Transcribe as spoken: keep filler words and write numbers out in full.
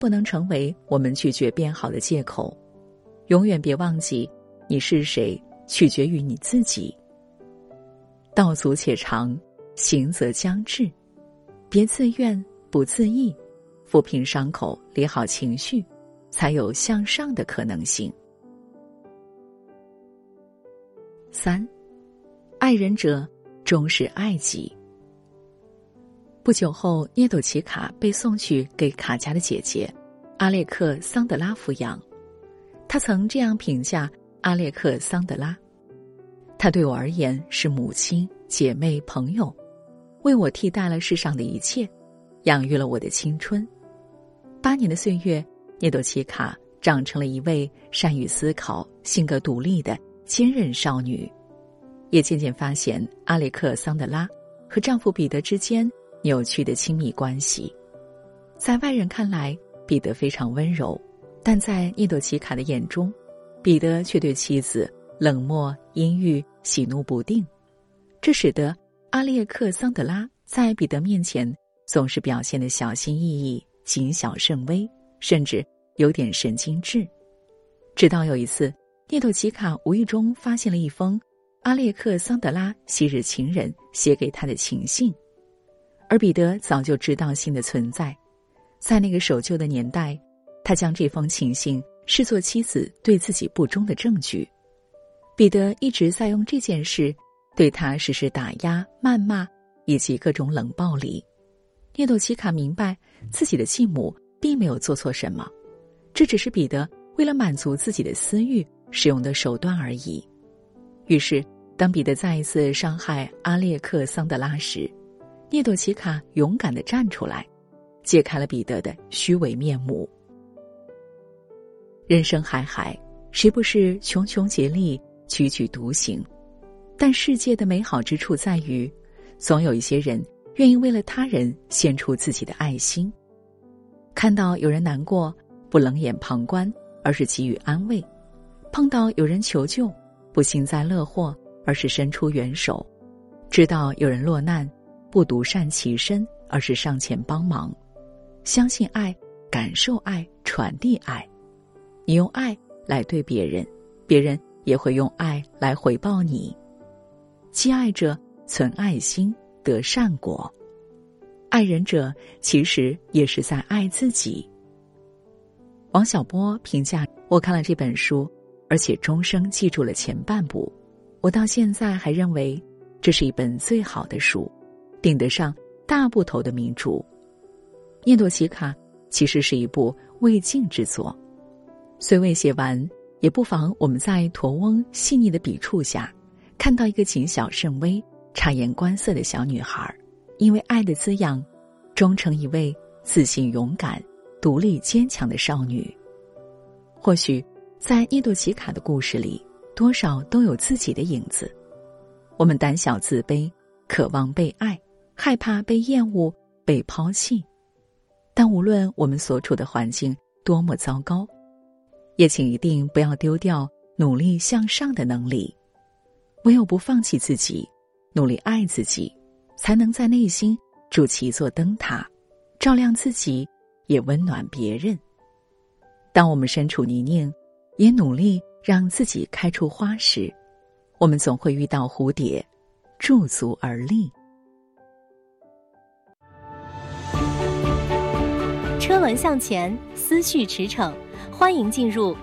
不能成为我们拒绝变好的借口。永远别忘记，你是谁取决于你自己。道阻且长，行则将至。别自怨不自艾，抚平伤口，理好情绪，才有向上的可能性。三，爱人者终是爱己。不久后，涅朵奇卡被送去给卡佳的姐姐阿列克桑德拉抚养。他曾这样评价阿列克桑德拉：她对我而言是母亲、姐妹、朋友，为我替代了世上的一切，养育了我的青春。八年的岁月，涅朵奇卡长成了一位善于思考、性格独立的坚韧少女，也渐渐发现阿列克桑德拉和丈夫彼得之间扭曲的亲密关系。在外人看来，彼得非常温柔，但在涅朵奇卡的眼中，彼得却对妻子冷漠、阴郁、喜怒不定。这使得阿列克桑德拉在彼得面前总是表现得小心翼翼、谨小慎微，甚至有点神经质。直到有一次，涅朵奇卡无意中发现了一封阿列克桑德拉昔日情人写给他的情信，而彼得早就知道信的存在。在那个守旧的年代，他将这封情信视作妻子对自己不忠的证据。彼得一直在用这件事对他实施打压、谩骂以及各种冷暴力。涅朵奇卡明白自己的继母并没有做错什么，这只是彼得为了满足自己的私欲使用的手段而已。于是当彼得再一次伤害阿列克桑德拉时，涅朵奇卡勇敢地站出来，揭开了彼得的虚伪面目。人生海海，谁不是穷穷竭力，踽踽独行？但世界的美好之处在于，总有一些人愿意为了他人献出自己的爱心。看到有人难过，不冷眼旁观，而是给予安慰；碰到有人求救，不幸灾乐祸，而是伸出援手；知道有人落难，不独善其身，而是上前帮忙。相信爱，感受爱，传递爱。你用爱来对别人，别人也会用爱来回报你。积爱者存爱心，得善果。爱人者其实也是在爱自己。王小波评价，我看了这本书，而且终生记住了前半部，我到现在还认为这是一本最好的书，顶得上大部头的名著。涅朵奇卡其实是一部未竟之作，虽未写完，也不妨我们在驼翁细腻的笔触下，看到一个谨小慎微、察言观色的小女孩，因为爱的滋养，终成一位自信勇敢、独立坚强的少女。或许在涅朵奇卡的故事里，多少都有自己的影子。我们胆小自卑，渴望被爱，害怕被厌恶、被抛弃。但无论我们所处的环境多么糟糕，也请一定不要丢掉努力向上的能力。唯有不放弃自己，努力爱自己，才能在内心筑起一座灯塔，照亮自己，也温暖别人。当我们身处泥泞，也努力让自己开出花时，我们总会遇到蝴蝶，驻足而立。 车轮向前，思绪驰骋，欢迎进入